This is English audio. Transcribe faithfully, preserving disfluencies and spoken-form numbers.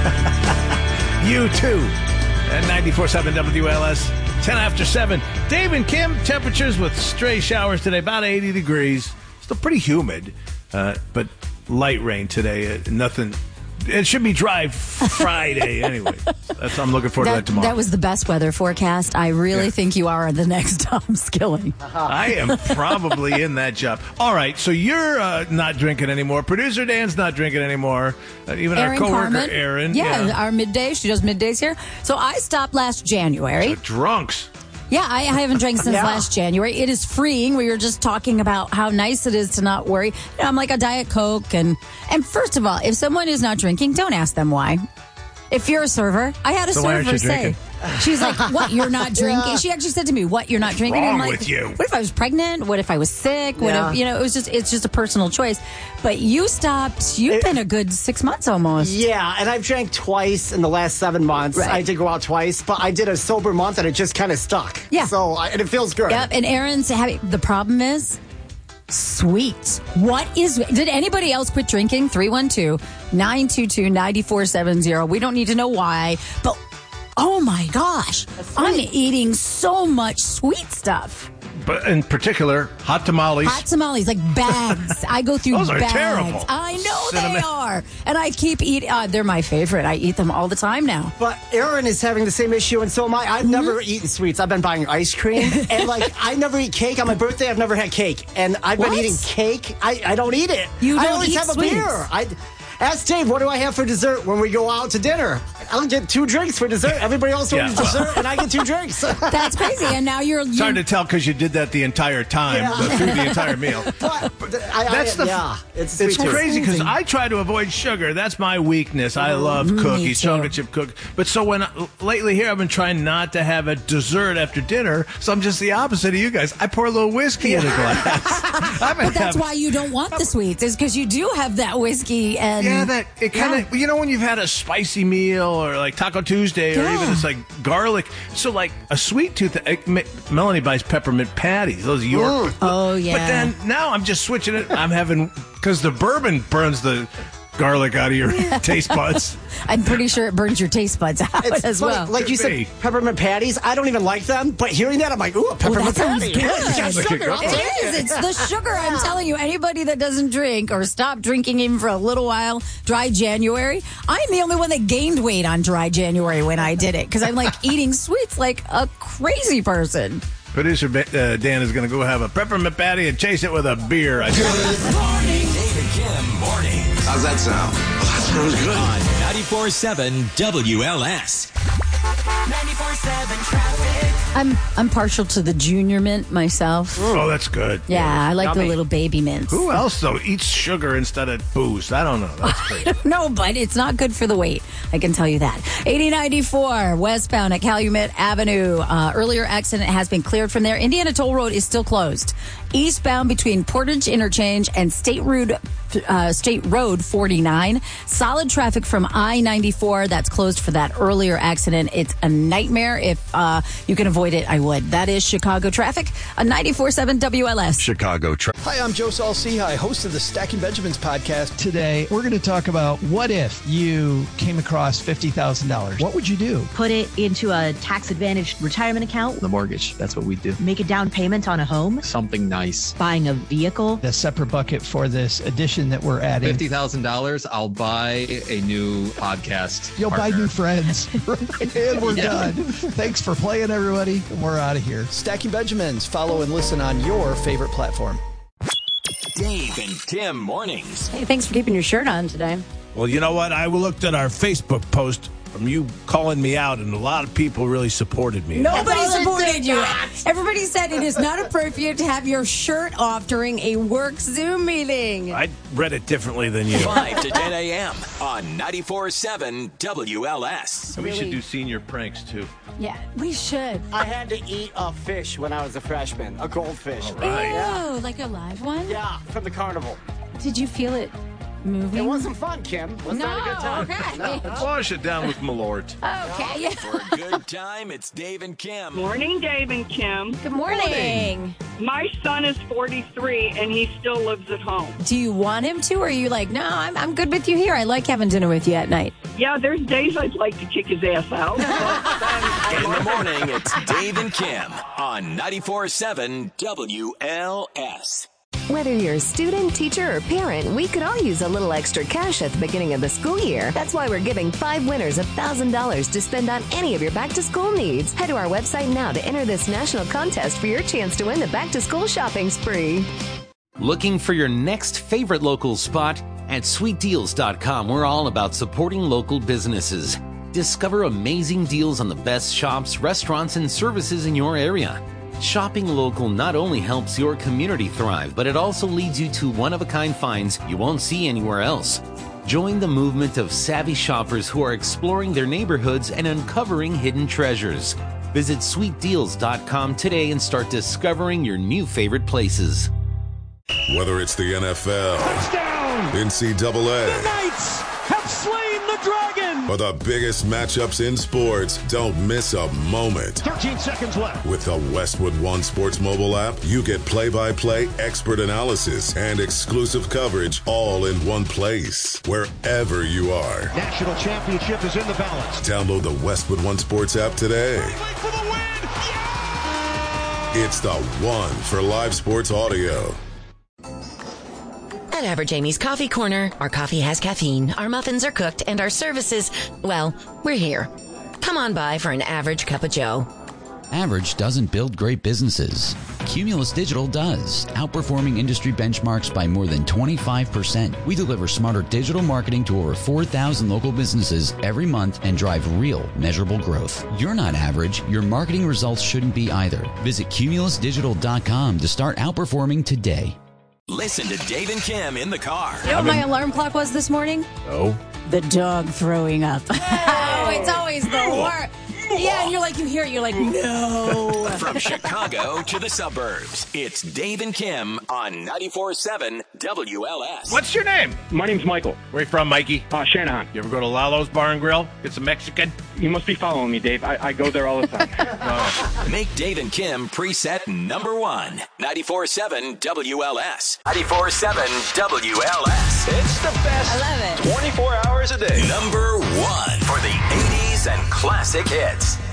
You too. At ninety-four point seven W L S, ten after seven. Dave and Kim, temperatures with stray showers today, about eighty degrees. Still pretty humid, uh, but light rain today. Uh, nothing. It should be dry Friday anyway. That's what I'm looking forward that, to that tomorrow. That was the best weather forecast. I really Yeah. think you are the next Tom Skilling. I am probably in that job. All right, so you're uh, not drinking anymore. Producer Dan's not drinking anymore. Uh, even Erin our coworker Carmen. Erin. Yeah, our midday. She does middays here. So I stopped last January. The drunks. Yeah, I, I haven't drank since Yeah. last January. It is freeing. We were just talking about how nice it is to not worry. You know, I'm like a Diet Coke. And, and first of all, if someone is not drinking, don't ask them why. If you're a server, I had a So why aren't server you say, drinking? she's like, what, you're not drinking? Yeah. She actually said to me, what, you're not drinking? wrong I'm like, with you? what if I was pregnant? What if I was sick? What Yeah. if, you know, it was just, it's just a personal choice. But you stopped, you've It- been a good six months almost. Yeah, and I've drank twice in the last seven months. Right. I did go out twice, but I did a sober month and it just kind of stuck. Yeah. So, I, and it feels good. Yep, and Aaron's having, the problem is sweet. What is, did anybody else quit drinking? three one two, nine two two, nine four seven zero. We don't need to know why, but oh my gosh, I'm eating so much sweet stuff. But in particular, hot tamales. Hot tamales, like bags. I go through Those are bags. terrible. I know Cinnamon. they are. And I keep eating, uh, they're my favorite. I eat them all the time now. But Erin is having the same issue, and so am I. I've Mm-hmm. never eaten sweets. I've been buying ice cream, and like I never eat cake. On my birthday, I've never had cake, and I've What? been eating cake. I, I don't eat it. You I don't always eat have a sweets. beer. I ask Dave, what do I have for dessert when we go out to dinner? I'll get two drinks for dessert. Everybody else orders Yeah. dessert, and I get two drinks. That's crazy. And now you're, It's you're hard to tell because you did that the entire time, Yeah. uh, through the entire meal. But I, I, That's the yeah, it's It's sweet too. crazy because Amazing. I try to avoid sugar. That's my weakness. I love me cookies, too. chocolate chip cookies. But so when lately here, I've been trying not to have a dessert after dinner. So I'm just the opposite of you guys. I pour a little whiskey in a glass. I've been But that's having- why you don't want the sweets, is because you do have that whiskey and Yeah, that it kind of Yeah. you know when you've had a spicy meal or like Taco Tuesday or Yeah. even it's like garlic. So like a sweet tooth. uh, Me- Melanie buys peppermint patties. Those York. Oh, yeah. But then now I'm just switching it. I'm having because the bourbon burns the garlic out of your taste buds. I'm pretty sure it burns your taste buds out It's as funny, well. like you Could be. said, peppermint patties. I don't even like them, but hearing that, I'm like, ooh, a peppermint that sounds patty. good. It's got Look at sugar. go. I'll take It is. It's the sugar. I'm telling you, anybody that doesn't drink or stop drinking even for a little while, dry January, I'm the only one that gained weight on dry January when I did it because I'm like eating sweets like a crazy person. Producer uh, Dan is going to go have a peppermint patty and chase it with a beer. I Good morning. Dave and Kim mornings. How's that sound? Well, that sounds good. On ninety-four point seven W L S. ninety-four seven traffic. I'm I'm partial to the junior mint myself. Oh, that's good. Yeah, I like the Yummy. little baby mints. Who else though eats sugar instead of booze? I don't know. That's crazy. No, but it's not good for the weight. I can tell you that. eighty ninety-four westbound at Calumet Avenue. Uh, earlier accident has been cleared from there. Indiana Toll Road is still closed. Eastbound between Portage Interchange and State Road, uh, State Road forty-nine. Solid traffic from I ninety-four. That's closed for that earlier accident. It's a nightmare. If uh, you can avoid it, I would. That is Chicago traffic on ninety-four point seven W L S. Chicago. Tra- Hi, I'm Joe Saul-Sehy, host of the Stacking Benjamins podcast. Today, we're going to talk about what if you came across fifty thousand dollars? What would you do? Put it into a tax-advantaged retirement account, The mortgage. That's what we do. make a down payment on a home, Something nice. buying a vehicle. The separate bucket for this addition that we're adding. fifty thousand dollars, I'll buy a new podcast. You'll buy partner. new friends. And we're Yeah. done. Thanks for playing, everybody. We're out of here. Stacking Benjamins. Follow and listen on your favorite platform. Dave and Kim mornings. Hey, thanks for keeping your shirt on today. Well, you know what? I looked at our Facebook post from you calling me out, and a lot of people really supported me. Nobody supported you. Everybody said it is not appropriate to have your shirt off during a work Zoom meeting. I read it differently than you. five to ten a.m. on ninety-four point seven W L S. We should do senior pranks too. Yeah, we should. I had to eat a fish when I was a freshman, a goldfish. Right. Ew, like a live one? Yeah, from the carnival. Did you feel it moving. It wasn't fun, Kim. Was No, not a good time. okay. No. Wash it down with Malort. Okay. For a good time, it's Dave and Kim. Morning, Dave and Kim. Good morning. My son is forty-three, and he still lives at home. Do you want him to, or are you like, no, I'm, I'm good with you here. I like having dinner with you at night. Yeah, there's days I'd like to kick his ass out. But, In the morning, it's Dave and Kim on ninety-four point seven W L S. Whether you're a student, teacher, or parent, we could all use a little extra cash at the beginning of the school year. That's why we're giving five winners one thousand dollars to spend on any of your back-to-school needs. Head to our website now to enter this national contest for your chance to win the back-to-school shopping spree. Looking for your next favorite local spot? At sweet deals dot com, we're all about supporting local businesses. Discover amazing deals on the best shops, restaurants, and services in your area. Shopping local not only helps your community thrive, but it also leads you to one-of-a-kind finds you won't see anywhere else. Join the movement of savvy shoppers who are exploring their neighborhoods and uncovering hidden treasures. Visit sweet deals dot com today and start discovering your new favorite places. Whether it's the N F L, touchdown, N C double A, the Knights have slain the dragon, or the biggest matchups in sports, don't miss a moment. thirteen seconds left. With the Westwood One Sports mobile app, you get play-by-play expert analysis and exclusive coverage all in one place, wherever you are. National championship is in the balance. Download the Westwood One Sports app today. For the win. Yeah! It's the one for live sports audio. At Average Amy's Coffee Corner, our coffee has caffeine, our muffins are cooked, and our services, well, we're here. Come on by for an average cup of joe. Average doesn't build great businesses. Cumulus Digital does, outperforming industry benchmarks by more than twenty-five percent. We deliver smarter digital marketing to over four thousand local businesses every month and drive real, measurable growth. You're not average. Your marketing results shouldn't be either. Visit cumulus digital dot com to start outperforming today. Listen to Dave and Kim in the car. You know what my alarm clock was this morning? Oh. The dog throwing up. Oh, it's always the worst. Yeah, and you're like, you hear it, you're like, no. From Chicago to the suburbs, it's Dave and Kim on ninety-four point seven W L S. What's your name? My name's Michael. Where you from, Mikey? Uh, Shanahan. You ever go to Lalo's Bar and Grill? Get some Mexican? You must be following me, Dave. I, I go there all the time. Oh. Make Dave and Kim preset number one. ninety-four point seven W L S. ninety-four point seven W L S. It's the best. I love it. twenty-four hours a day. Number one for the eighties and classic hits.